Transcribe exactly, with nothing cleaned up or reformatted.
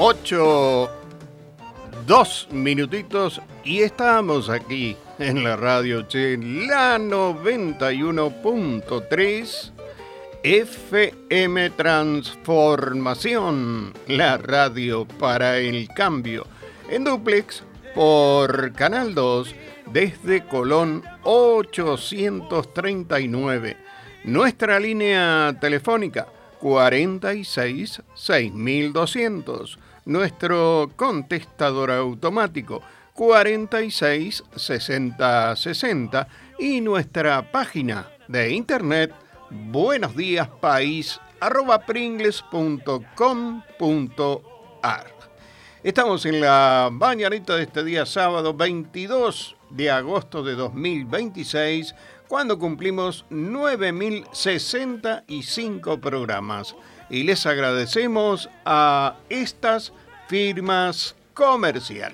ocho, dos minutitos y estamos aquí en la radio Che, la noventa y uno punto tres F M Transformación, la radio para el cambio, en dúplex por Canal dos desde Colón ochocientos treinta y nueve. Nuestra línea telefónica cuarenta y seis, seis mil doscientos. Nuestro contestador automático cuarenta y seis, sesenta, sesenta. Y nuestra página de internet buenos días país arroba pringles punto com punto ar. Estamos en la mañanita de este día sábado veintidós de agosto de dos mil veintiséis, cuando cumplimos nueve mil sesenta y cinco programas. Y les agradecemos a estas firmas comerciales.